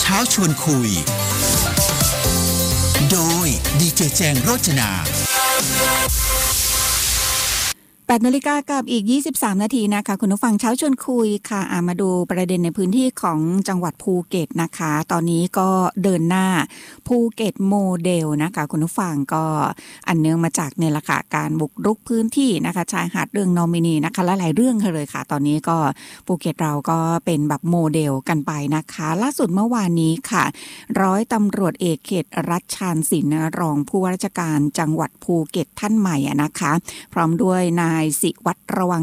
ช้าชวนคุยโดยดีเจแจงโรจนา 8 นาฬิกากับอีก23นาทีนะคะคุณผู้ฟังเช้าชวนคุยค่ะมาดูประเด็นในพื้นที่ของจังหวัดภูเก็ตนะคะตอนนี้ก็เดินหน้าภูเก็ตโมเดลนะคะคุณผู้ฟังก็อันเนื่องมาจากเนี่ยละค่ะการบุกรุกพื้นที่นะคะชายหาดเรื่องนอมินีนะคะหลายๆเรื่องเลยค่ะตอนนี้ก็ภูเก็ตเราก็เป็นแบบโมเดลกันไปนะคะล่าสุดเมื่อวานนี้ค่ะร้อยตำรวจเอกเขตรัชชาญศิลป์รองผู้ว่าราชการจังหวัดภูเก็ตท่านใหม่นะคะพร้อมด้วยนายศิวัตรระวัง